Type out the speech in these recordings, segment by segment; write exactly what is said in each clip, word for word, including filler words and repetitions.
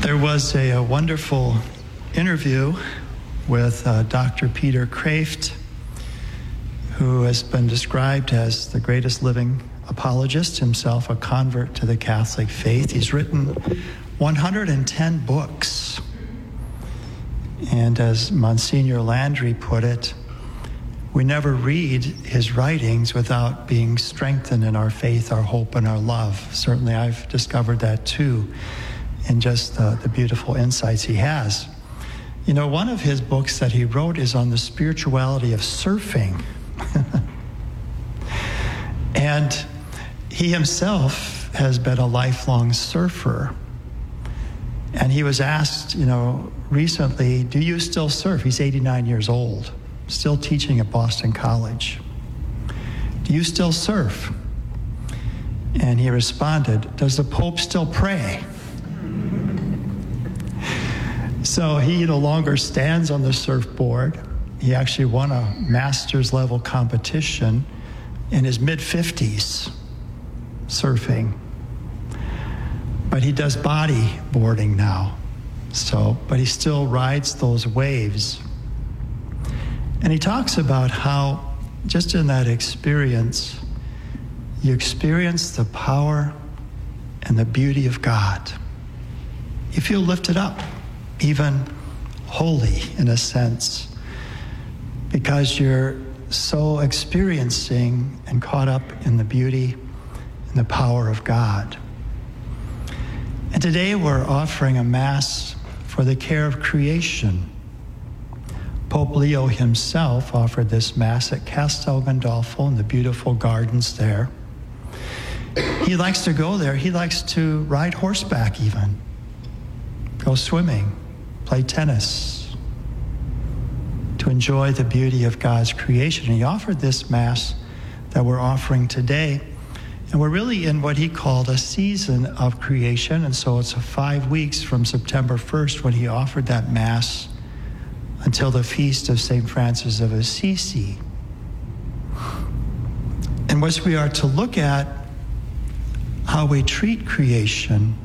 There was a, a wonderful interview with uh, Doctor Peter Kreeft, who has been described as the greatest living apologist, himself a convert to the Catholic faith. He's written one hundred ten books. And as Monsignor Landry put it, we never read his writings without being strengthened in our faith, our hope, and our love. Certainly I've discovered that too in just uh, the beautiful insights he has. You know, one of his books that he wrote is on the spirituality of surfing. And he himself has been a lifelong surfer. And he was asked, you know, recently, do you still surf? He's eighty-nine years old, still teaching at Boston College. Do you still surf? And he responded, does the Pope still pray? So he no longer stands on the surfboard. He actually won a master's level competition in his mid-fifties, surfing. But he does bodyboarding now. So, but he still rides those waves. And he talks about how, just in that experience, you experience the power and the beauty of God. You feel lifted up, even holy in a sense, because you're so experiencing and caught up in the beauty and the power of God. And today we're offering a Mass for the care of creation. Pope Leo himself offered this Mass at Castel Gandolfo in the beautiful gardens there. He likes to go there. He likes to ride horseback even, go swimming, play tennis, to enjoy the beauty of God's creation. And he offered this Mass that we're offering today. And we're really in what he called a season of creation. And so it's five weeks from September first when he offered that Mass until the feast of Saint Francis of Assisi. In which we are to look at how we treat creation,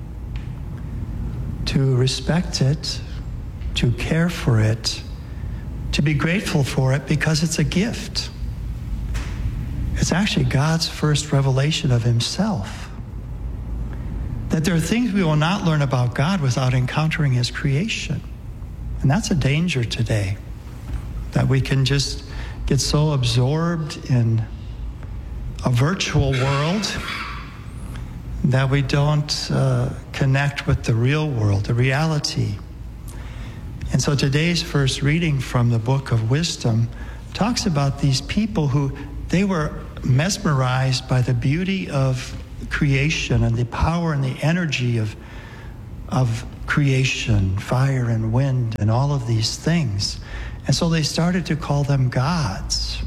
to respect it, to care for it, to be grateful for it because it's a gift. It's actually God's first revelation of himself. That there are things we will not learn about God without encountering his creation. And that's a danger today, that we can just get so absorbed in a virtual world that we don't uh, connect with the real world, the reality. And so today's first reading from the Book of Wisdom talks about these people who, they were mesmerized by the beauty of creation and the power and the energy of, of creation, fire and wind and all of these things. And so they started to call them gods.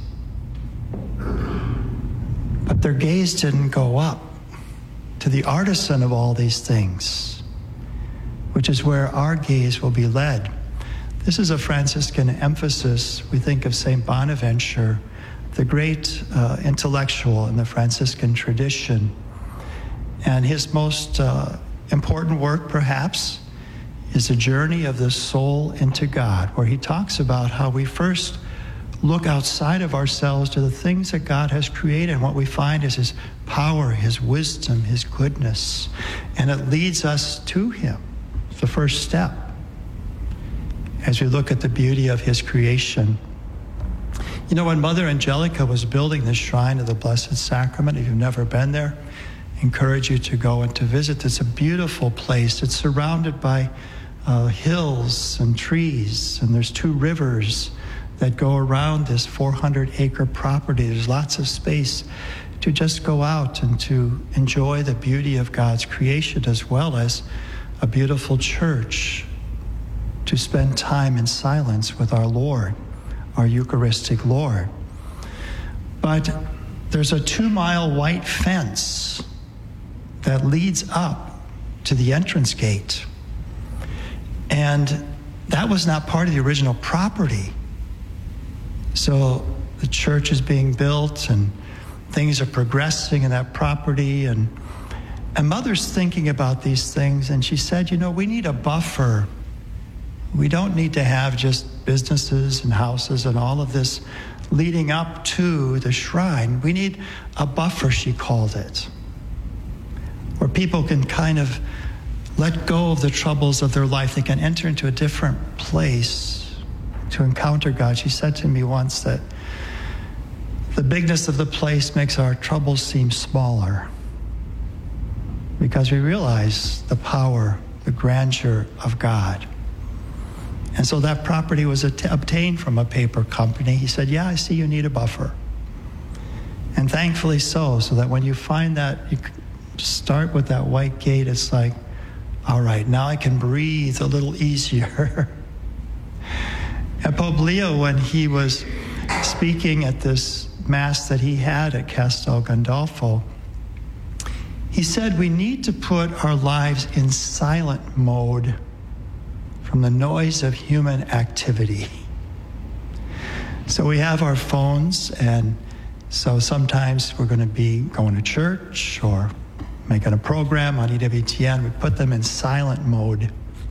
But their gaze didn't go up to the artisan of all these things, which is where our gaze will be led. This is a Franciscan emphasis. We think of Saint Bonaventure, the great uh, intellectual in the Franciscan tradition. And his most uh, important work, perhaps, is the journey of the soul into God, where he talks about how we first look outside of ourselves to the things that God has created, and what we find is his power, his wisdom, his goodness, and it leads us to him. It's the first step as we look at the beauty of his creation. You know, when Mother Angelica was building the shrine of the Blessed Sacrament, if you've never been there, I encourage you to go and to visit. It's a beautiful place. It's surrounded by uh, hills and trees, and there's two rivers that go around this four hundred acre property. There's lots of space to just go out and to enjoy the beauty of God's creation, as well as a beautiful church, to spend time in silence with our Lord, our Eucharistic Lord. But there's a two-mile white fence that leads up to the entrance gate. And that was not part of the original property. So the church is being built and things are progressing in that property, and And Mother's thinking about these things, and she said, you know, we need a buffer. We don't need to have just businesses and houses and all of this leading up to the shrine. We need a buffer, she called it, where people can kind of let go of the troubles of their life. They can enter into a different place to encounter God. She said to me once that the bigness of the place makes our troubles seem smaller because we realize the power, the grandeur of God. And so that property was at- obtained from a paper company. He said, yeah, I see you need a buffer. And thankfully so, so that when you find that, you start with that white gate, it's like, all right, now I can breathe a little easier. And Pope Leo, when he was speaking at this Mass that he had at Castel Gandolfo, he said we need to put our lives in silent mode from the noise of human activity. So we have our phones, and so sometimes we're going to be going to church or making a program on E W T N. We put them in silent mode.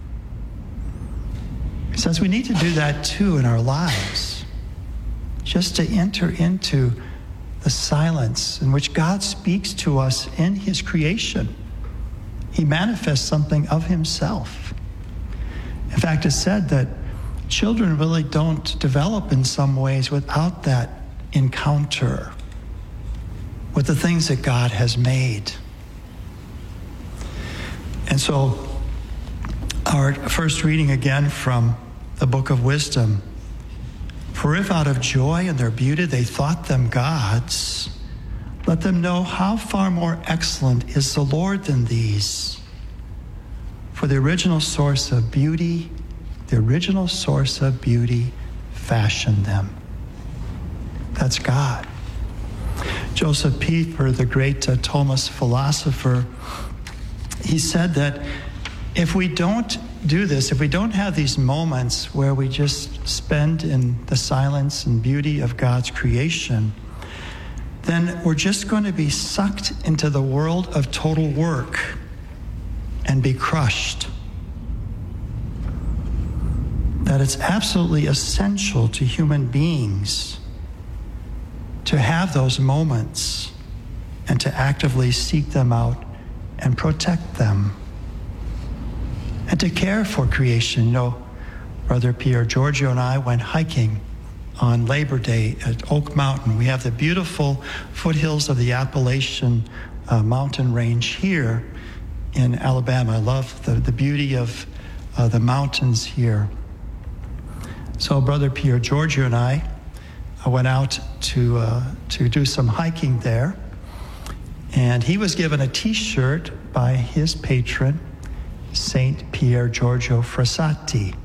He says we need to do that too in our lives, just to enter into the silence in which God speaks to us in his creation. He manifests something of himself. In fact, it's said that children really don't develop in some ways without that encounter with the things that God has made. And so, our first reading again from the Book of Wisdom. For if out of joy in their beauty they thought them gods, let them know how far more excellent is the Lord than these. For the original source of beauty, the original source of beauty fashioned them. That's God. Joseph Pieper, the great uh, Thomist philosopher, he said that if we don't do this, if we don't have these moments where we just spend in the silence and beauty of God's creation, then we're just going to be sucked into the world of total work and be crushed. That it's absolutely essential to human beings to have those moments and to actively seek them out and protect them and to care for creation. You know, Brother Pier Giorgio and I went hiking on Labor Day at Oak Mountain. We have the beautiful foothills of the Appalachian uh, mountain range here in Alabama. I love the, the beauty of uh, the mountains here. So Brother Pier Giorgio and I uh, went out to uh, to do some hiking there, and he was given a T-shirt by his patron, Saint Pier Giorgio Frassati.